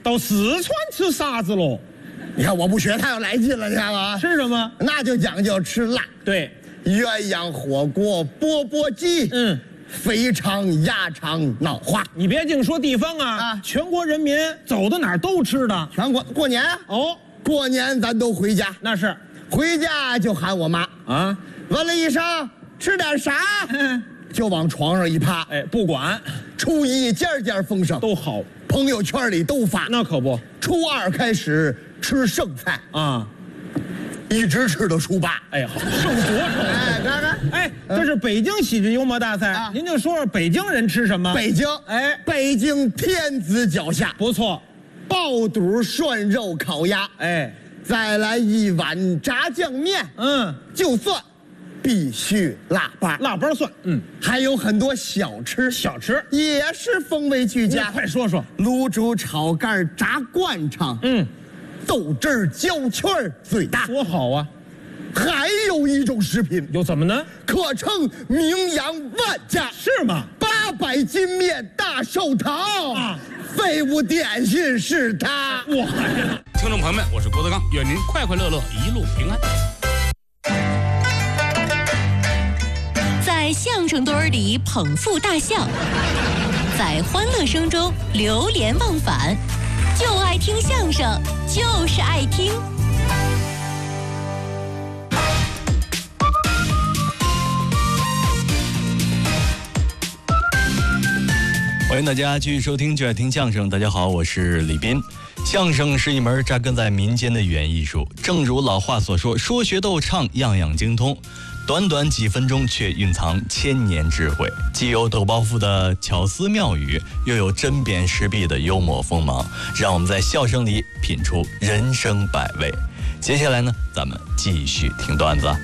到四川吃啥子喽？ 你看我不学他要来劲了，你看吗？ 吃什么？ 那就讲究吃辣。 对， 鸳鸯火锅、钵钵鸡，肥肠、鸭肠、脑花。 你别净说地方啊，全国人民走到哪儿都吃的。 全国过年哦， 过年咱都回家， 那是回家就喊我妈啊， 问了一声吃点啥，就往床上一趴， 哎，不管， 初一件件丰盛都好， 朋友圈里都发。 那可不， 初二开始吃剩菜啊， 一直吃到初八。 哎，好，剩多少？ 哎，看看， 哎，这是北京喜剧幽默大赛，您就说说北京人吃什么？ 北京， 哎， 北京天子脚下， 不错， 爆肚、涮肉、烤鸭， 哎， 再来一碗炸酱面，就算必须腊八， 腊八蒜， 还有很多小吃，也是风味俱佳。 快说说， 卤煮、炒肝、炸灌肠，豆汁儿、焦圈儿最大， 多好啊！ 还有一种食品， 有怎么呢？ 可称名扬万家， 是吗 ？800斤面大寿桃啊，废物点心是它。 哇呀！ 听众朋友们，我是郭德纲，愿您快快乐乐，一路平安。 在相声堆儿里捧腹大笑，在欢乐声中流连忘返，就爱听相声，就是爱听。 欢迎大家继续收听就爱听相声。大家好，我是李斌。相声是一门扎根在民间的语言艺术，正如老话所说，说学逗唱样样精通。短短几分钟却蕴藏千年智慧，既有抖包袱的巧思妙语，又有针砭时弊的幽默锋芒，让我们在笑声里品出人生百味。接下来呢，咱们继续听段子。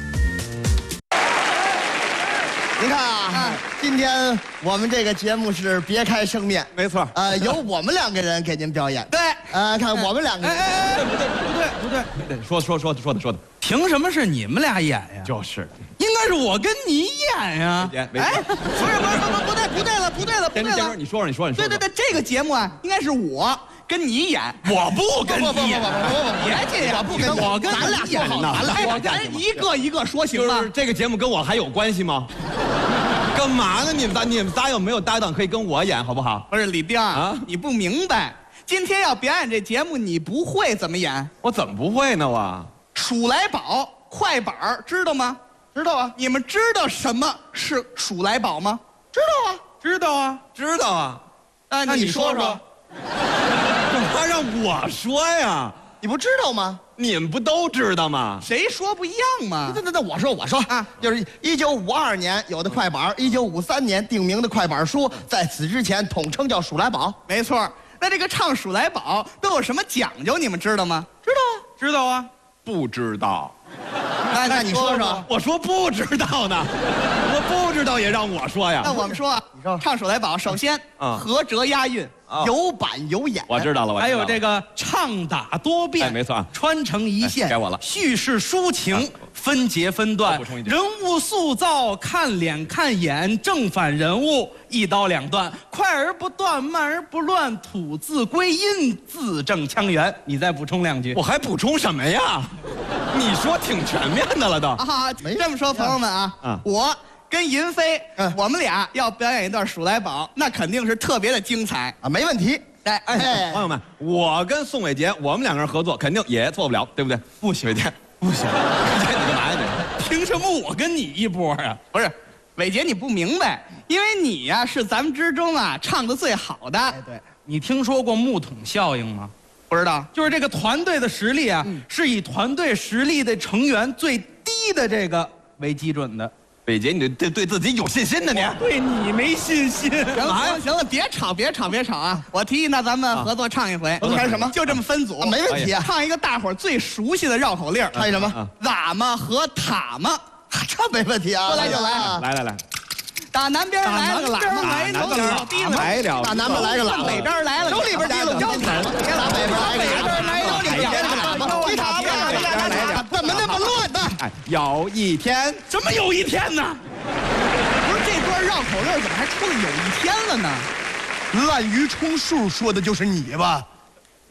您看啊，今天我们这个节目是别开生面， 没错。 由我们2个人给您表演。 对， 看我们2个人。 不对，说的，凭什么是你们俩演呀？ 就是， 应该是我跟你演呀。哎，不对了。 你说。 对，这个节目啊，应该是我跟你演，我不跟你演。别这样，我跟咱俩说好， 咱一个说行吗？ 就是这个节目跟我还有关系吗？干嘛呢？你们仨有没有搭档可以跟我演，好不好？ 不是李丁啊，你不明白，今天要表演这节目，你不会怎么演？ 我怎么不会呢？我数来宝快板知道吗？ 知道啊。 你们知道什么是数来宝吗？知道啊。 那你说说。 干嘛让我说呀？ 你不知道吗？ 你们不都知道吗？ 谁说不一样吗？ 那我说啊，就是1952年有的快板，1953年定名的快板书，在此之前统称叫数来宝。 没错。那这个唱数来宝都有什么讲究？你们知道吗？知道啊。 不知道。 那你说说。 我说不知道呢，我不知道也让我说呀。 那我们说啊， 你说唱数来宝，首先合辙押韵，有板有眼。 我知道了。 还有这个唱打多变， 没错， 穿成一线。 该我了。 叙事抒情，分节分段，人物塑造，看脸看眼，正反人物一刀两断，快而不断，慢而不乱，吐字归音，字正腔圆。你再补充2句。 我还补充什么呀？你说挺全面的了都。 这么说，朋友们啊，我跟银飞，我们俩要表演一段数来宝，那肯定是特别的精彩啊，没问题。 哎，朋友们，我跟宋伟杰，我们2个人合作，肯定也做不了，对不对？ 不行， 伟杰，不行，伟杰，你干嘛呀你？ 凭什么我跟你一波啊？不是，伟杰你不明白，因为你呀是咱们之中啊唱的最好的。 对， 你听说过木桶效应吗？不知道，就是这个团队的实力啊，是以团队实力的成员最低的这个为基准的。 伟杰，你对自己有信心呢？你对你没信心？行了，别吵啊！我提议，那咱们合作唱一回。 唱什么？ 就这么分组， 没问题啊。 唱一个大伙儿最熟悉的绕口令。 唱什么？ 喇嘛和塔嘛， 这没问题啊。 说来就来， 来。 打南边来了个喇嘛，来了个滴了， 打南边来个喇嘛， 北边来了，手里边提了腰塔， 打北边来个喇嘛，一塔边怎么那么乱呢？ 有一天， 怎么有一天呢？不是这段绕口令怎么还出了有一天了呢？ 滥竽充数说的就是你吧？